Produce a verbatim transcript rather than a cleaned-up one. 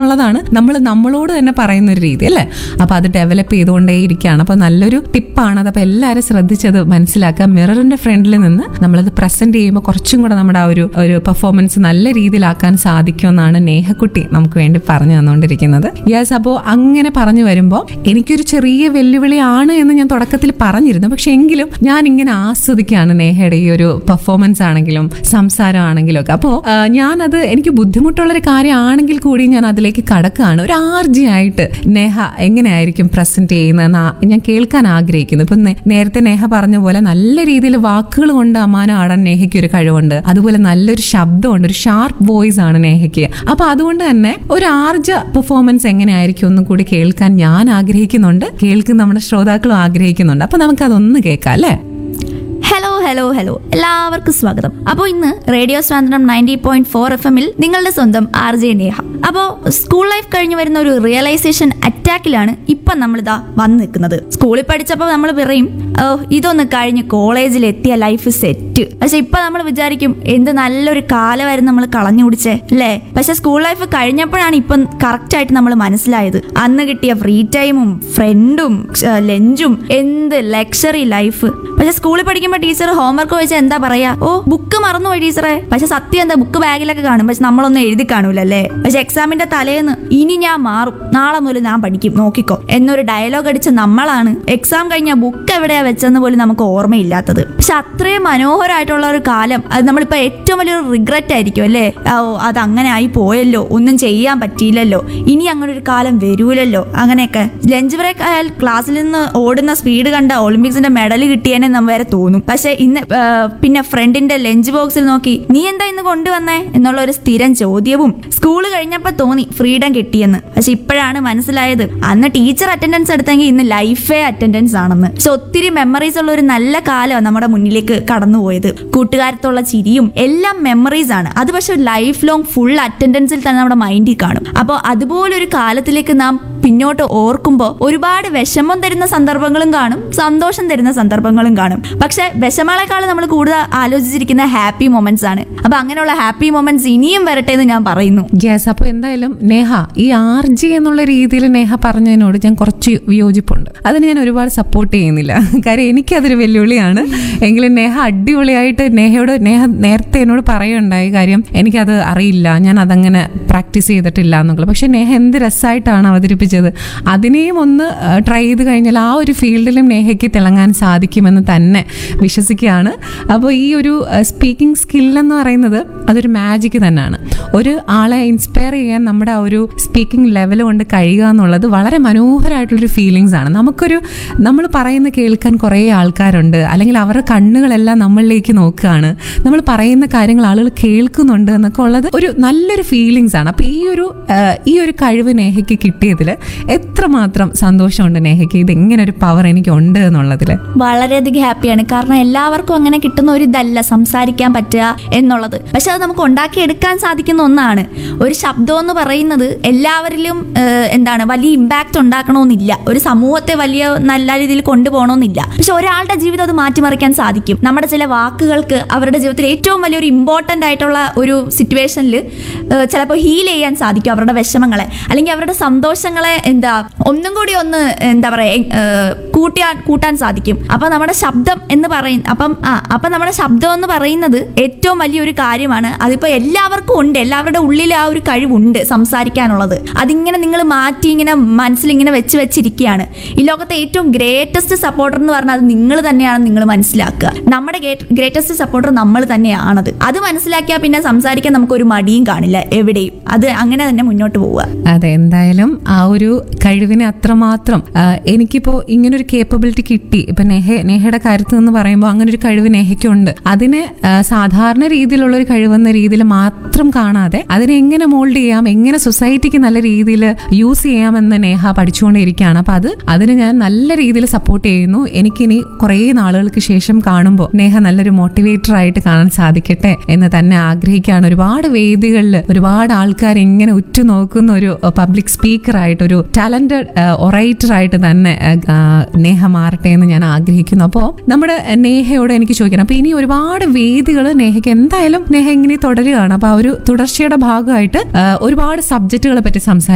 എന്നുള്ളതാണ് നമ്മൾ നമ്മളോട് തന്നെ പറയുന്ന ഒരു രീതി അല്ലേ. അപ്പൊ അത് ഡെവലപ്പ് ചെയ്തുകൊണ്ടേ ഇരിക്കുകയാണ്. അപ്പൊ നല്ലൊരു ടിപ്പാണ് അത്. അപ്പൊ എല്ലാവരും ശ്രദ്ധിച്ചത് മനസ്സിലാക്കുക. മിററിന്റെ ഫ്രണ്ടിൽ നിന്ന് നമ്മളത് പ്രസന്റ് ചെയ്യുമ്പോൾ കുറച്ചും കൂടെ നമ്മുടെ ആ ഒരു ഒരു പെർഫോമൻസ് നല്ല രീതിയിലാക്കാൻ സാധിക്കുമെന്നാണ് നേഹക്കുട്ടി നമുക്ക് വേണ്ടി പറഞ്ഞു തന്നുകൊണ്ടിരിക്കുന്നത്. യെസ്, അപ്പോൾ അങ്ങനെ പറഞ്ഞു വരുമ്പോൾ എനിക്കൊരു ചെറിയ വെല്ലുവിളിയാണ് എന്ന് ഞാൻ തുടക്കത്തിൽ പറഞ്ഞിരുന്നു. പക്ഷെ എങ്കിലും ഞാൻ ഇങ്ങനെ ആസ്വദിക്കുകയാണ് നേഹയുടെ ഈ ഒരു പെർഫോമൻസ് ആണെങ്കിലും സംസാരം ആണെങ്കിലും ഒക്കെ. അപ്പോൾ ഞാനത് എനിക്ക് ബുദ്ധിമുട്ടുള്ളൊരു കാര്യമാണെങ്കിൽ കൂടി ഞാൻ അതിലേക്ക് കടക്കുകയാണ്. ഒരു ആർജി ആയിട്ട് നേഹ എങ്ങനെയായിരിക്കും പ്രസന്റ് ചെയ്യുന്നതെന്ന് ഞാൻ കേൾക്കാൻ ആഗ്രഹിക്കുന്നു. ഇപ്പൊ നേരത്തെ നേഹ പറഞ്ഞ പോലെ നല്ല രീതിയിൽ വാക്കുകൾ കൊണ്ട് അമ്മാനം ആടാൻ നേഹയ്ക്ക് ഒരു കഴിവുണ്ട്. അതുപോലെ നല്ലൊരു ശബ്ദമുണ്ട്, ഒരു ഷാർപ്പ് വോയിസ് ആണ് നേഹയ്ക്ക്. അപ്പൊ അതുകൊണ്ട് തന്നെ ഒരു ആർജ പെർഫോമൻസ് എങ്ങനെയായിരിക്കും ഒന്നും കൂടി കേൾക്കാൻ ഞാൻ ആഗ്രഹിക്കുന്നുണ്ട്, കേൾക്കുന്ന നമ്മുടെ ശ്രോതാക്കളും ആഗ്രഹിക്കുന്നുണ്ട്. അപ്പൊ നമുക്ക് അതൊന്ന് കേൾക്കാം അല്ലേ. ഹലോ ഹലോ ഹലോ എല്ലാവർക്കും സ്വാഗതം. അപ്പോൾ ഇന്ന് റേഡിയോ സ്വാതന്ത്ര്യം നയൻറ്റി പോയിന്റ് ഫോർ എഫ് എമ്മിൽ നിങ്ങളുടെ സ്വന്തം ആർ ജെ നേഹ. അപ്പോൾ സ്കൂൾ ലൈഫ് കഴിഞ്ഞ് വരുന്ന ഒരു റിയലൈസേഷൻ അറ്റാക്കിലാണ് ഇപ്പം നമ്മളിതാ വന്ന് നിൽക്കുന്നത്. സ്കൂളിൽ പഠിച്ചപ്പോൾ നമ്മൾ പറയും ഇതൊന്ന് കഴിഞ്ഞ് കോളേജിൽ എത്തിയ ലൈഫ് സെറ്റ്. പക്ഷെ ഇപ്പൊ നമ്മൾ വിചാരിക്കും എന്ത് നല്ലൊരു കാലമായിരുന്നു നമ്മൾ കളഞ്ഞു കുടിച്ചേ അല്ലേ. പക്ഷെ സ്കൂൾ ലൈഫ് കഴിഞ്ഞപ്പോഴാണ് ഇപ്പം കറക്റ്റ് ആയിട്ട് നമ്മൾ മനസ്സിലായത് അന്ന് കിട്ടിയ ഫ്രീ ടൈമും ഫ്രണ്ടും ലഞ്ചും എന്ത് ലക്ഷറി ലൈഫ്. പക്ഷെ സ്കൂളിൽ പഠിക്കുമ്പോൾ ടീച്ചർ ഹോംവർക്ക് ചോദിച്ചാൽ എന്താ പറയാ, ഓ ബുക്ക് മറന്നുപോയി ടീച്ചറെ. പക്ഷെ സത്യം എന്താ, ബുക്ക് ബാഗിലൊക്കെ കാണും, പക്ഷെ നമ്മളൊന്നും എഴുതി കാണൂലല്ലേ. പക്ഷെ എക്സാമിന്റെ തലേന്ന് ഇനി ഞാൻ മാറും, നാളെ മുതൽ ഞാൻ പഠിക്കും നോക്കിക്കോ എന്നൊരു ഡയലോഗ് അടിച്ച നമ്മളാണ് എക്സാം കഴിഞ്ഞ ബുക്ക് എവിടെയാ വെച്ചെന്ന് പോലും നമുക്ക് ഓർമ്മയില്ലാത്തത്. പക്ഷെ അത്രയും മനോഹരമായിട്ടുള്ള ഒരു കാലം അത് നമ്മളിപ്പോ ഏറ്റവും വലിയൊരു റിഗ്രറ്റ് ആയിരിക്കും അല്ലേ. ഓ അത് അങ്ങനെ ആയി പോയല്ലോ, ഒന്നും ചെയ്യാൻ പറ്റിയില്ലല്ലോ, ഇനി അങ്ങനെ ഒരു കാലം വരൂലല്ലോ. അങ്ങനെയൊക്കെ ലഞ്ച് ബ്രേക്ക് ആയാൽ ക്ലാസ്സിൽ നിന്ന് ഓടുന്ന സ്പീഡ് കണ്ട ഒളിമ്പിക്സിന്റെ മെഡൽ കിട്ടിയെന്നെ നമ്മൾ വരെ തോന്നും. പക്ഷെ ഇന്ന് പിന്നെ ഫ്രണ്ടിന്റെ ലഞ്ച് ബോക്സിൽ നോക്കി നീ എന്താ ഇന്ന് കൊണ്ടുവന്നേ എന്നുള്ള ഒരു സ്ഥിരം ചോദ്യവും സ്കൂള് കഴിഞ്ഞപ്പോ തോന്നി ഫ്രീഡം കിട്ടിയെന്ന്. പക്ഷെ ഇപ്പോഴാണ് മനസ്സിലായത് അന്ന് ടീച്ചർ അറ്റൻഡൻസ് എടുത്തെങ്കിൽ ഇന്ന് ലൈഫേ അറ്റൻഡൻസ് ആണെന്ന്. പക്ഷെ ഒത്തിരി മെമ്മറീസ് ഉള്ള ഒരു നല്ല കാലമാണ് നമ്മുടെ മുന്നിലേക്ക് കടന്നുപോയത്. കൂട്ടുകാരത്തുള്ള ചിരിയും എല്ലാം മെമ്മറീസ് ആണ്. അത് പക്ഷെ ലൈഫ് ലോങ് ഫുൾ അറ്റൻഡൻസിൽ തന്നെ നമ്മുടെ മൈൻഡിൽ കാണും. അപ്പോൾ അതുപോലൊരു കാലത്തിലേക്ക് നാം പിന്നോട്ട് ഓർക്കുമ്പോൾ ഒരുപാട് വിഷമം തരുന്ന സന്ദർഭങ്ങളും കാണും, സന്തോഷം തരുന്ന സന്ദർഭങ്ങളും കാണും. പക്ഷെ വിഷമങ്ങളെക്കാൾ നമ്മൾ കൂടുതൽ ആലോചിച്ചിരിക്കുന്ന ഹാപ്പി മൊമെന്റ്സ് ആണ്. അപ്പൊ അങ്ങനെയുള്ള ഹാപ്പി മൊമെന്റ്സ് ഇനിയും വരട്ടെ എന്ന് ഞാൻ പറയുന്നു. യെസ്, അപ്പൊ എന്തായാലും നേഹ ഈ ആർ ജി എന്നുള്ള രീതിയിൽ നേഹ പറഞ്ഞതിനോട് ഞാൻ കുറച്ച് വിയോജിപ്പുണ്ട്. അതിന് ഞാൻ ഒരുപാട് സപ്പോർട്ട് ചെയ്യുന്നില്ല. കാര്യം എനിക്കതൊരു വെല്ലുവിളിയാണ്. എങ്കിലും നേഹ അടിപൊളിയായിട്ട് നേഹയോട് നേഹ നേരത്തെ എന്നോട് പറയുണ്ടായി കാര്യം എനിക്കത് അറിയില്ല, ഞാൻ അതങ്ങനെ പ്രാക്ടീസ് ചെയ്തിട്ടില്ല എന്നുള്ളത്. പക്ഷെ നേഹ എന്ത് രസമായിട്ടാണ് അവതരിപ്പിച്ചത്. അതിനെയും ഒന്ന് ട്രൈ ചെയ്ത് കഴിഞ്ഞാൽ ആ ഒരു ഫീൽഡിലും നേഹയ്ക്ക് തിളങ്ങാൻ സാധിക്കുമെന്ന് തന്നെ വിശ്വസിക്കുകയാണ്. അപ്പോൾ ഈ ഒരു സ്പീക്കിംഗ് സ്കില്ലെന്ന് പറയുന്നത് അതൊരു മാജിക് തന്നെയാണ്. ഒരു ആളെ ഇൻസ്പയർ ചെയ്യാൻ നമ്മുടെ ആ ഒരു സ്പീക്കിംഗ് ലെവൽ കൊണ്ട് കഴിയുക എന്നുള്ളത് വളരെ മനോഹരമായിട്ടുള്ളൊരു ഫീലിങ്സ് ആണ്. നമുക്കൊരു നമ്മൾ പറയുന്ന കേൾക്കാൻ കുറേ ആൾക്കാരുണ്ട്, അല്ലെങ്കിൽ അവരുടെ കണ്ണുകളെല്ലാം നമ്മളിലേക്ക് നോക്കുകയാണ്, നമ്മൾ പറയുന്ന കാര്യങ്ങൾ ആളുകൾ കേൾക്കുന്നുണ്ട് എന്നൊക്കെ ഉള്ളത് ഒരു നല്ലൊരു ഫീലിങ്സ് ആണ്. അപ്പോൾ ഈ ഒരു ഈ ഒരു കഴിവ് നേഹയ്ക്ക് കിട്ടിയതിൽ എത്രമാത്രം സന്തോഷമുണ്ട് നേഹയ്ക്ക്. ഇത് എങ്ങനെ ഒരു പവർ എനിക്കുണ്ട് എന്നുള്ളതിൽ വളരെയധികം ഹാപ്പിയാണ്. കാരണം എല്ലാവർക്കും അങ്ങനെ കിട്ടുന്ന ഒരു ഇതല്ല സംസാരിക്കാൻ പറ്റുക എന്നുള്ളത്. പക്ഷെ അത് നമുക്ക് ഉണ്ടാക്കിയെടുക്കാൻ സാധിക്കുന്ന ഒന്നാണ്. ഒരു ശബ്ദം എന്ന് പറയുന്നത് എല്ലാവരിലും എന്താണ് വലിയ ഇമ്പാക്ട് ഉണ്ടാക്കണമെന്നില്ല, ഒരു സമൂഹത്തെ വലിയ നല്ല രീതിയിൽ കൊണ്ടുപോകണമെന്നില്ല. പക്ഷെ ഒരാളുടെ ജീവിതം അത് മാറ്റിമറിക്കാൻ സാധിക്കും. നമ്മുടെ ചില വാക്കുകൾക്ക് അവരുടെ ജീവിതത്തിൽ ഏറ്റവും വലിയൊരു ഇമ്പോർട്ടൻ്റ് ആയിട്ടുള്ള ഒരു സിറ്റുവേഷനിൽ ചിലപ്പോൾ ഹീൽ ചെയ്യാൻ സാധിക്കും അവരുടെ വിഷമങ്ങളെ, അല്ലെങ്കിൽ അവരുടെ സന്തോഷങ്ങളെ എന്താ ഒന്നും കൂടി ഒന്ന് എന്താ പറയുക കൂട്ടാൻ കൂട്ടാൻ സാധിക്കും. അപ്പൊ നമ്മുടെ ശബ്ദം എന്ന് പറയും അപ്പം ആ അപ്പൊ നമ്മുടെ ശബ്ദം എന്ന് പറയുന്നത് ഏറ്റവും വലിയൊരു കാര്യമാണ്. അതിപ്പോ എല്ലാവർക്കും ഉണ്ട്, എല്ലാവരുടെ ഉള്ളിൽ ആ ഒരു കഴിവുണ്ട് സംസാരിക്കാനുള്ളത്. അതിങ്ങനെ നിങ്ങൾ മാറ്റി ഇങ്ങനെ മനസ്സിൽ ഇങ്ങനെ വെച്ച് വെച്ചിരിക്കുകയാണ്. ഈ ലോകത്തെ ഏറ്റവും ഗ്രേറ്റസ്റ്റ് സപ്പോർട്ടർ എന്ന് പറഞ്ഞാൽ അത് നിങ്ങൾ തന്നെയാണ്. നിങ്ങൾ മനസ്സിലാക്കുക, നമ്മുടെ ഗ്രേറ്റസ്റ്റ് സപ്പോർട്ടർ നമ്മൾ തന്നെയാണത്. അത് മനസ്സിലാക്കിയാൽ പിന്നെ സംസാരിക്കാൻ നമുക്കൊരു മടിയും കാണില്ല എവിടെയും. അത് അങ്ങനെ തന്നെ മുന്നോട്ട് പോവുക. അതെ, എന്തായാലും ആ ഒരു കഴിവിനെ അത്രമാത്രം എനിക്കിപ്പോ ഇങ്ങനൊരു കേപ്പബിലിറ്റി കിട്ടി. ഇപ്പൊ നെഹ നെഹയുടെ കാര്യത്തിൽ നിന്ന് പറയുമ്പോൾ അങ്ങനെ ഒരു കഴിവ് നെഹയ്ക്കുണ്ട്. അതിനെ സാധാരണ രീതിയിലുള്ള ഒരു കഴിവെന്ന രീതിയിൽ മാത്രം കാണാതെ അതിനെ എങ്ങനെ മോൾഡ് ചെയ്യാം, എങ്ങനെ സൊസൈറ്റിക്ക് നല്ല രീതിയിൽ യൂസ് ചെയ്യാമെന്ന് നെഹ പഠിച്ചുകൊണ്ടിരിക്കുകയാണ്. അപ്പൊ അത് അതിന് ഞാൻ നല്ല രീതിയിൽ സപ്പോർട്ട് ചെയ്യുന്നു. എനിക്കിനി കുറേ നാളുകൾക്ക് ശേഷം കാണുമ്പോൾ നെഹ നല്ലൊരു മോട്ടിവേറ്റർ ആയിട്ട് കാണാൻ സാധിക്കട്ടെ എന്ന് തന്നെ ആഗ്രഹിക്കുകയാണ്. ഒരുപാട് വേദികളിൽ ഒരുപാട് ആൾക്കാർ ഇങ്ങനെ ഉറ്റുനോക്കുന്ന ഒരു പബ്ലിക് സ്പീക്കർ ആയിട്ട്, ഒരു ടാലന്റഡ് ഒറേറ്റർ ആയിട്ട് തന്നെ നേഹ മാറട്ടെ എന്ന് ഞാൻ ആഗ്രഹിക്കുന്നു. അപ്പോൾ നമ്മുടെ നേഹയോട് എനിക്ക് ചോദിക്കണം, അപ്പൊ ഇനി ഒരുപാട് വേദികൾ നേഹയ്ക്ക് എന്തായാലും നേഹ ഇങ്ങനെ തുടരുകയാണ്. അപ്പൊ ആ ഒരു തുടർച്ചയുടെ ഭാഗമായിട്ട് ഒരുപാട് സബ്ജക്റ്റുകളെ പറ്റി സംസാരിക്കും.